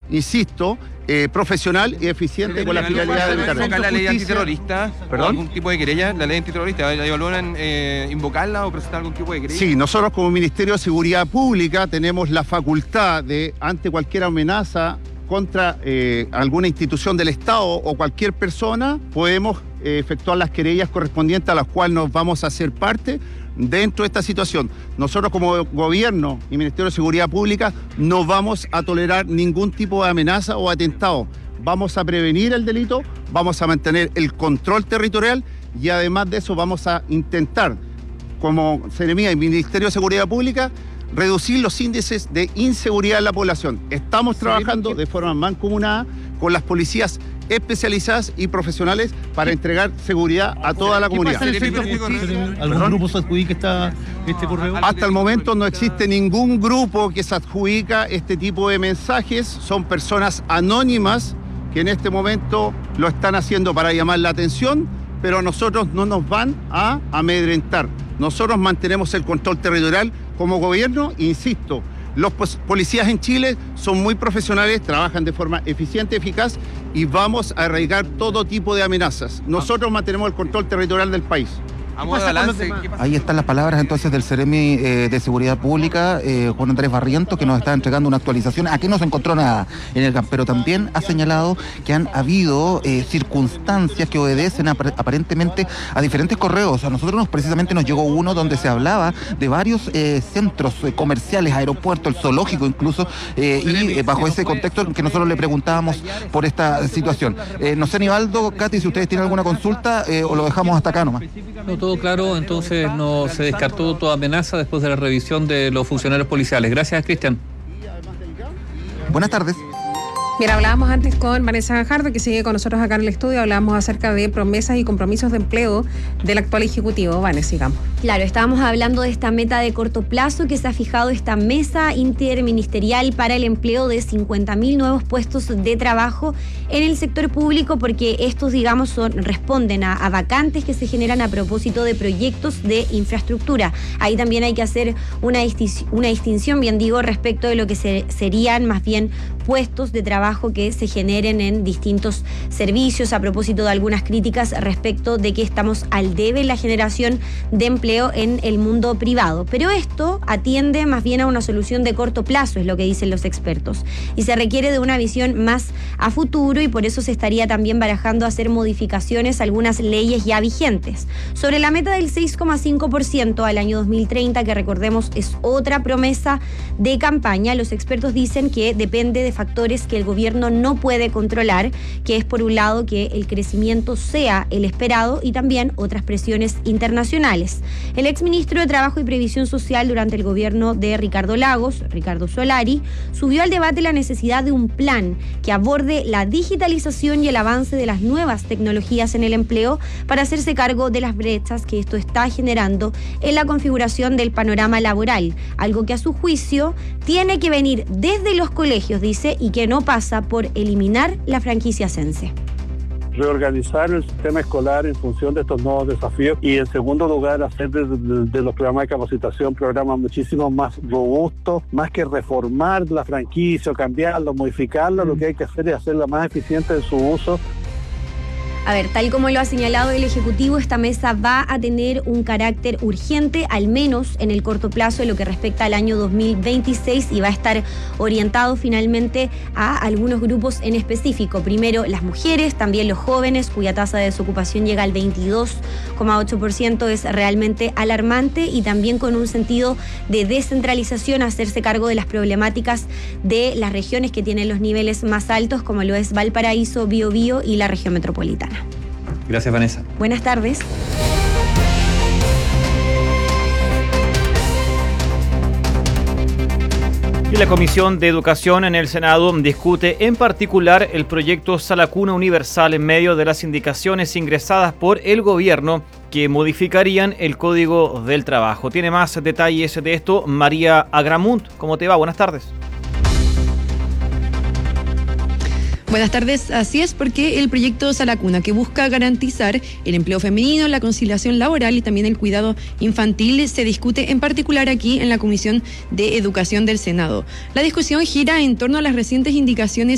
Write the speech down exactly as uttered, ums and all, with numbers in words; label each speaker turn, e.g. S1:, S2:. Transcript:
S1: insisto, eh, profesional y eficiente con la finalidad de evitar
S2: ¿Invocar la ley antiterrorista?
S1: ¿Perdón?
S2: ¿Algún tipo de querella? ¿La ley antiterrorista? ¿Evalúan eh, invocarla o presentar algún tipo de querella?
S1: Sí, nosotros como Ministerio de Seguridad Pública tenemos la facultad de, ante cualquier amenaza contra eh, alguna institución del Estado o cualquier persona, podemos eh, efectuar las querellas correspondientes a las cuales nos vamos a hacer parte dentro de esta situación. Nosotros como gobierno y Ministerio de Seguridad Pública no vamos a tolerar ningún tipo de amenaza o atentado. Vamos a prevenir el delito, vamos a mantener el control territorial y además de eso vamos a intentar, como Seremía y Ministerio de Seguridad Pública, reducir los índices de inseguridad en la población. Estamos trabajando de forma mancomunada con las policías especializadas y profesionales para entregar seguridad a toda la comunidad.
S3: ¿Algún grupo se adjudica esta, este correo?
S1: Hasta el momento no existe ningún grupo que se adjudica este tipo de mensajes. Son personas anónimas que en este momento lo están haciendo para llamar la atención, pero a nosotros no nos van a amedrentar. Nosotros mantenemos el control territorial como gobierno, insisto. Los policías en Chile son muy profesionales, trabajan de forma eficiente, eficaz y vamos a erradicar todo tipo de amenazas. Nosotros mantenemos el control territorial del país.
S4: Ahí están las palabras entonces del Seremi eh, de Seguridad Pública, eh, Juan Andrés Barrientos, que nos está entregando una actualización. Aquí no se encontró nada en el campo, pero también ha señalado que han habido eh, circunstancias que obedecen ap aparentemente a diferentes correos. A nosotros nos, precisamente nos llegó uno donde se hablaba de varios eh, centros eh, comerciales, aeropuertos, el zoológico incluso, eh, y eh, bajo ese contexto que nosotros le preguntábamos por esta situación. Eh, no sé, Nivaldo, Katy, si ustedes tienen alguna consulta eh, o lo dejamos hasta acá nomás.
S3: No, todo claro, entonces no se descartó toda amenaza después de la revisión de los funcionarios policiales. Gracias, Cristian.
S4: Buenas tardes.
S5: Mira, hablábamos antes con Vanessa Gajardo, que sigue con nosotros acá en el estudio, hablábamos acerca de promesas y compromisos de empleo del actual Ejecutivo. Vanessa, sigamos.
S6: Claro, estábamos hablando de esta meta de corto plazo que se ha fijado esta mesa interministerial para el empleo de cincuenta mil nuevos puestos de trabajo en el sector público, porque estos, digamos, son, responden a, a vacantes que se generan a propósito de proyectos de infraestructura. Ahí también hay que hacer una, distin una distinción, bien digo, respecto de lo que se, serían más bien puestos de trabajo que se generen en distintos servicios, a propósito de algunas críticas respecto de que estamos al debe en la generación de empleo en el mundo privado. Pero esto atiende más bien a una solución de corto plazo, es lo que dicen los expertos, y se requiere de una visión más a futuro, y por eso se estaría también barajando hacer modificaciones a algunas leyes ya vigentes. Sobre la meta del seis coma cinco por ciento al año dos mil treinta, que recordemos es otra promesa de campaña, los expertos dicen que depende de factores que el gobierno no puede controlar, que es por un lado que el crecimiento sea el esperado y también otras presiones internacionales. El exministro de Trabajo y Previsión Social durante el gobierno de Ricardo Lagos, Ricardo Solari, subió al debate la necesidad de un plan que aborde la digitalización y el avance de las nuevas tecnologías en el empleo para hacerse cargo de las brechas que esto está generando en la configuración del panorama laboral, algo que a su juicio tiene que venir desde los colegios, dice, y que no pasa por eliminar la franquicia Sense.
S7: Reorganizar el sistema escolar en función de estos nuevos desafíos y, en segundo lugar, hacer de, de, de los programas de capacitación programas muchísimo más robustos, más que reformar la franquicia o cambiarlo, modificarlo. Lo que hay que hacer es hacerla más eficiente en su uso.
S6: A ver, tal como lo ha señalado el Ejecutivo, esta mesa va a tener un carácter urgente, al menos en el corto plazo, en lo que respecta al año dos mil veintiséis, y va a estar orientado finalmente a algunos grupos en específico. Primero, las mujeres, también los jóvenes, cuya tasa de desocupación llega al veintidós coma ocho por ciento, es realmente alarmante, y también con un sentido de descentralización, hacerse cargo de las problemáticas de las regiones que tienen los niveles más altos, como lo es Valparaíso, Biobío y la región metropolitana.
S3: Gracias, Vanessa.
S6: Buenas tardes.
S8: Y la Comisión de Educación en el Senado discute en particular el proyecto Sala Cuna Universal en medio de las indicaciones ingresadas por el gobierno que modificarían el Código del Trabajo. Tiene más detalles de esto María Agramunt. ¿Cómo te va? Buenas tardes.
S9: Buenas tardes, así es, porque el proyecto Sala Cuna, que busca garantizar el empleo femenino, la conciliación laboral y también el cuidado infantil, se discute en particular aquí en la Comisión de Educación del Senado. La discusión gira en torno a las recientes indicaciones